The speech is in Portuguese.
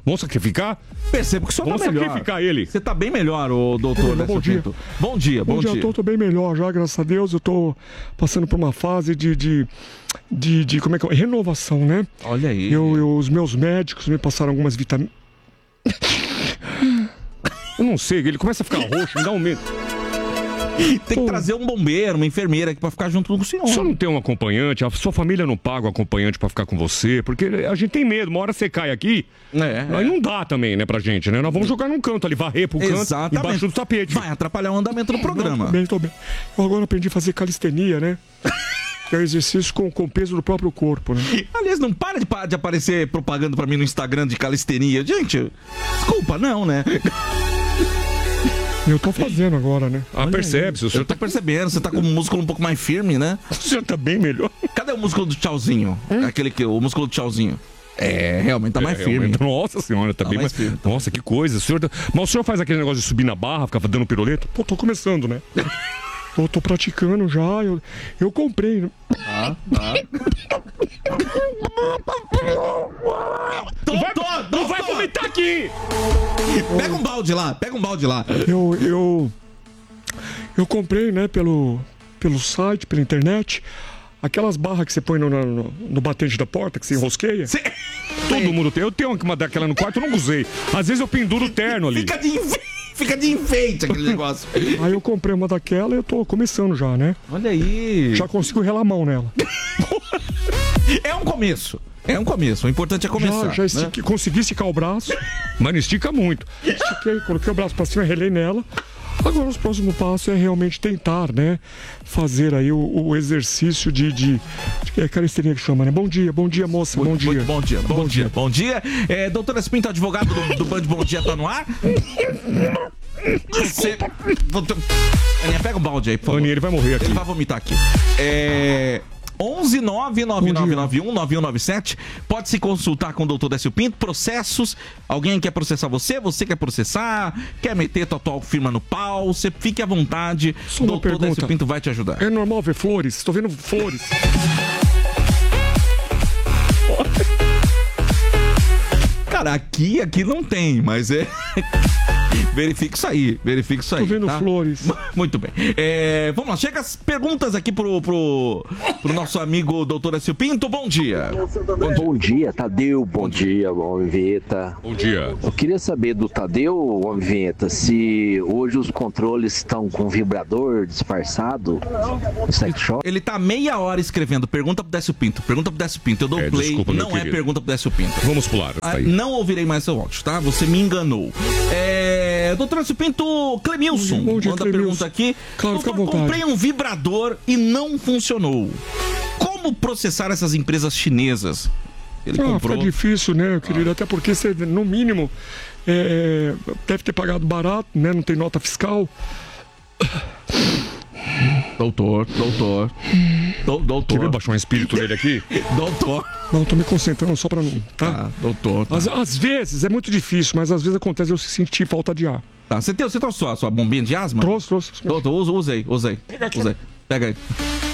Vamos sacrificar? Percebo que o senhor Vamos tá melhor. sacrificar ele. Você tá bem melhor, ô doutor. Bom dia. Bom dia. Eu tô bem melhor já, graças a Deus. Eu tô passando por uma fase de como é que é? Renovação, né? Olha aí. Os meus médicos me passaram algumas vitaminas. Eu não sei, ele começa a ficar roxo, me dá um medo. Tem que trazer um bombeiro, uma enfermeira aqui pra ficar junto com o senhor. O senhor não tem um acompanhante? A sua família não paga um acompanhante pra ficar com você? Porque a gente tem medo, uma hora você cai aqui, aí não dá também, né, pra gente, né? Nós vamos jogar num canto ali, varrer pro canto, embaixo do tapete. Vai atrapalhar o andamento do programa. Tô bem. Eu agora aprendi a fazer calistenia, né? Que é exercício com o peso do próprio corpo, né? Aliás, não para de aparecer propaganda pra mim no Instagram de calistenia. Gente, desculpa, não, né? Eu tô fazendo agora, né? Percebe, se o senhor tá percebendo, você tá com o músculo um pouco mais firme, né? O senhor tá bem melhor. Cadê o músculo do tchauzinho? O músculo do tchauzinho. Realmente tá mais firme. Nossa senhora, tá bem mais firme. Nossa, que coisa. Mas o senhor faz aquele negócio de subir na barra, ficar dando piruleta? Pô, tô começando, né? Tô praticando já, eu comprei. Né? Não vai vomitar aqui! Pega um balde lá. Eu comprei, né, pelo site, pela internet, aquelas barras que você põe no batente da porta, que você enrosqueia. Todo mundo tem. Eu tenho uma daquela no quarto, eu não usei. Às vezes eu penduro o terno ali. Fica de enfeite aquele negócio. Aí eu comprei uma daquela e eu tô começando já, né? Olha aí. Já consigo relar a mão nela. É um começo. O importante é começar. Já consegui esticar o braço. Mas não estica muito. Estiquei, coloquei o braço pra cima, relei nela. Agora os próximos passos é realmente tentar, né? Fazer aí o exercício de calistenia que chama, né? Bom dia, moça. Bom dia. Bom dia. Doutor Espinto, advogado do Band Bom Dia, tá no ar? Aninha, pega um balde aí, por favor. Aninha, ele vai morrer aqui. Ele vai vomitar aqui. 11-99991-9197. Pode se consultar com o doutor Décio Pinto. Processos. Alguém quer processar você? Você quer processar? Quer meter tua atual firma no pau? Você fique à vontade. O doutor Décio Pinto vai te ajudar. É normal ver flores? Estou vendo flores. Cara, aqui não tem, mas é... Verifique isso aí. Tô vendo flores. Muito bem. Vamos lá, chega as perguntas aqui pro nosso amigo doutor Décio Pinto. Bom dia. Bom dia, Tadeu. Bom dia, Homem Vinheta. Bom dia. Eu queria saber do Tadeu, Homem Vinheta, se hoje os controles estão com vibrador disfarçado no sex shop. Ele tá meia hora escrevendo. Pergunta pro Décio Pinto. Eu dou play. Desculpa, não é pergunta pro Décio Pinto. Vamos pular. Não ouvirei mais seu áudio, tá? Você me enganou. Doutor Décio Pinto, Clemilson manda pergunta aqui. Claro, fica à vontade. Comprei um vibrador e não funcionou. Como processar essas empresas chinesas? Ele comprou. Fica difícil, né, querido? Até porque você, no mínimo, deve ter pagado barato, né? Não tem nota fiscal. Doutor. Quer ver baixar um espírito nele aqui? Doutor. Não, tô me concentrando só pra não. Tá? Doutor. Tá. Às vezes é muito difícil, mas às vezes acontece eu sentir falta de ar. Tá, você trouxe a sua bombinha de asma? Trouxe. Doutor, usa aí. Pega aí.